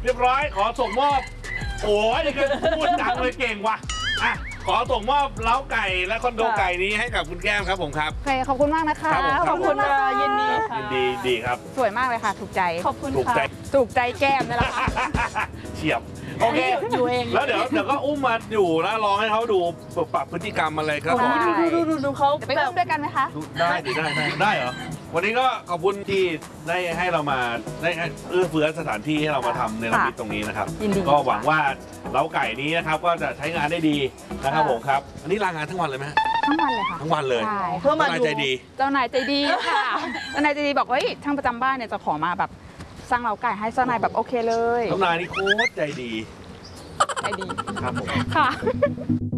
รียบร้อยขอส่งมอบโอ้ยนี่ก็พูดดังเลยเก่งว่ะอ่ะขอส่งมอบเล้าไก่และคอนโดไก่นี้ให้กับคุณแก้มครับผมครับโอเคขอบคุณมากนะคะขอบคุณค่ะยินดีครับค่ะยินดีดีครับสวยมากเลยค่ะ ถูกใจขอบคุณถูกค่ะใจถูกใจแก้มนี่แหละค่ะเฉียบโอเคอยู่เองแล้วเดี๋ยวก็อุ้มมาอยู่แล้วลองให้เขาดูปรับพฤติกรรมอะไรครับได้ดูเขาจะไปแบอุ้บมด้วยกันไหมคะได้ดิได้เหรอวันนี้ก็ขอบคุณที่ได้ให้เรามาได้เอื้อเฟื้อสถานที่ให้เรามาทำในระมิดตรงนี้นะครับยินดีก็หวังว่าเล้าไก่นี้นะครับก็จะใช้งานได้ดีนะครับผมครับอันนี้ลางานทั้งวันเลยไหมฮะทั้งวันเลยค่ะทั้งวันเลยใช่เพื่อมาทนายดูใจดีเจ้านายใจดีค่ะ เจ้านายใจดีบอกว่าเฮ้ยช่างประจำบ้านเนี่ยจะขอมาแบบสร้างเล้าไก่ให้เจ้านายแบบโอเคเลยทนายนี่โคตรใจดีใจดีครับผมค่ะ